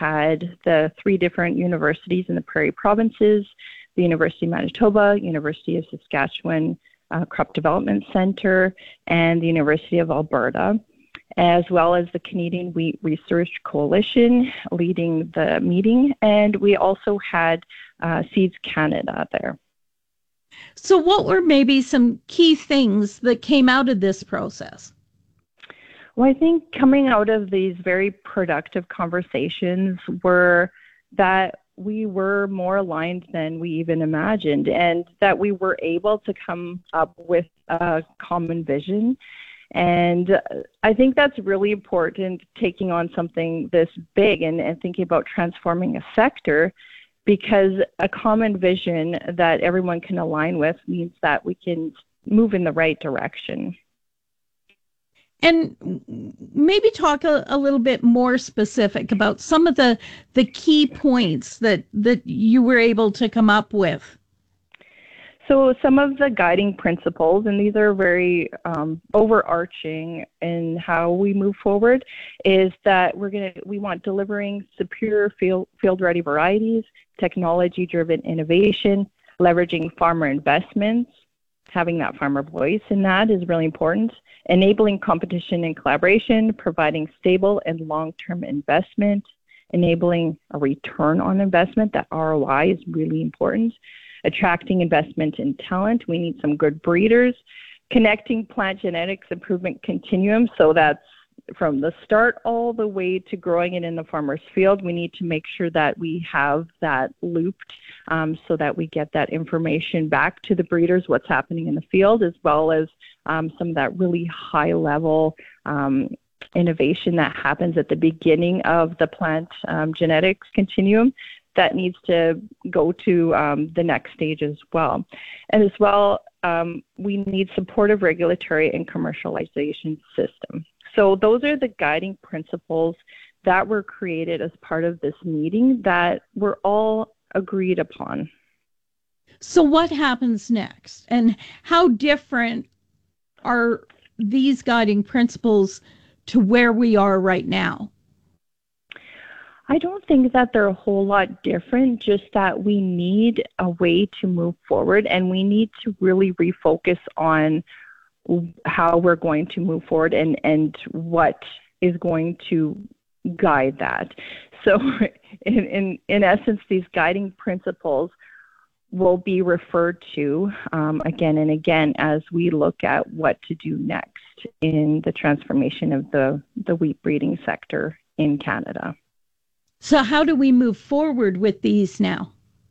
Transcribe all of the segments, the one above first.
had the 3 different universities in the Prairie provinces, the University of Manitoba, University of Saskatchewan Crop Development Centre, and the University of Alberta, as well as the Canadian Wheat Research Coalition leading the meeting. And we also had Seeds Canada there. So what were maybe some key things that came out of this process? Well, I think coming out of these very productive conversations were that we were more aligned than we even imagined, and that we were able to come up with a common vision. And I think that's really important, taking on something this big and thinking about transforming a sector, because a common vision that everyone can align with means that we can move in the right direction. And maybe talk a little bit more specific about some of the key points that you were able to come up with. So some of the guiding principles, and these are very overarching in how we move forward, is that we want delivering superior field-ready varieties, technology-driven innovation, leveraging farmer investments, having that farmer voice in that is really important, enabling competition and collaboration, providing stable and long-term investment, enabling a return on investment. That ROI is really important. Attracting investment in talent. We need some good breeders. Connecting plant genetics improvement continuum. So that's from the start all the way to growing it in the farmer's field. We need to make sure that we have that looped so that we get that information back to the breeders, what's happening in the field, as well as some of that really high level innovation that happens at the beginning of the plant genetics continuum that needs to go to the next stage as well. And as well, we need supportive regulatory and commercialization system. So those are the guiding principles that were created as part of this meeting that were all agreed upon. So what happens next? And how different are these guiding principles to where we are right now? I don't think that they're a whole lot different, just that we need a way to move forward, and we need to really refocus on how we're going to move forward and what is going to guide that. So in essence, these guiding principles will be referred to again and again as we look at what to do next in the transformation of the wheat breeding sector in Canada. So how do we move forward with these now?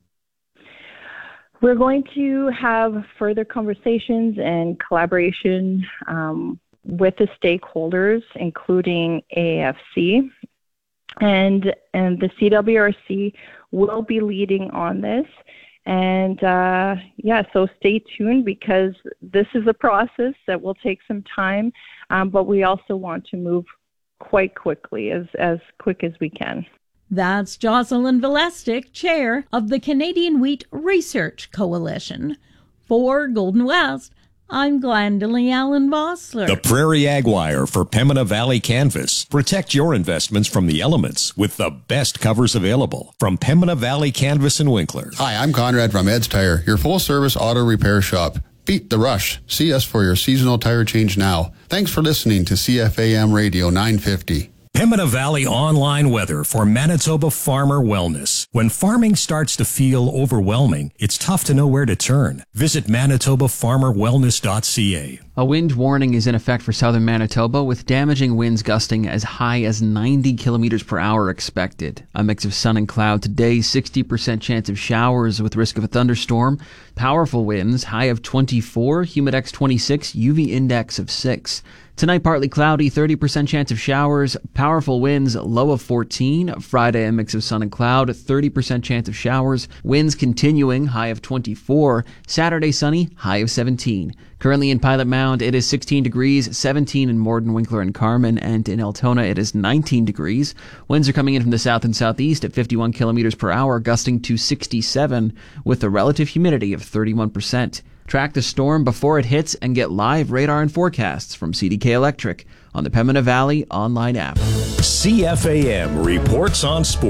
We're going to have further conversations and collaboration with the stakeholders, including AAFC, and the CWRC will be leading on this. And so stay tuned, because this is a process that will take some time, but we also want to move quite quickly, as quick as we can. That's Jocelyn Velestik, chair of the Canadian Wheat Research Coalition. For Golden West, I'm Glendalee Allen Vossler. The Prairie Ag Wire for Pembina Valley Canvas. Protect your investments from the elements with the best covers available from Pembina Valley Canvas and Winkler. Hi, I'm Conrad from Ed's Tire, your full-service auto repair shop. Beat the rush. See us for your seasonal tire change now. Thanks for listening to CFAM Radio 950. Pembina Valley online weather for Manitoba farmer wellness. When farming starts to feel overwhelming, it's tough to know where to turn. Visit manitobafarmerwellness.ca. A wind warning is in effect for southern Manitoba, with damaging winds gusting as high as 90 kilometers per hour expected. A mix of sun and cloud today, 60% chance of showers with risk of a thunderstorm. Powerful winds, high of 24, humidex 26, UV index of 6. Tonight, partly cloudy, 30% chance of showers, powerful winds, low of 14. Friday, a mix of sun and cloud, 30% chance of showers, winds continuing, high of 24. Saturday, sunny, high of 17. Currently in Pilot Mound, it is 16 degrees, 17 in Morden, Winkler, and Carman, and in Altona, it is 19 degrees. Winds are coming in from the south and southeast at 51 kilometers per hour, gusting to 67, with a relative humidity of 31%. Track the storm before it hits and get live radar and forecasts from CDK Electric on the Pembina Valley online app. CFAM reports on sports.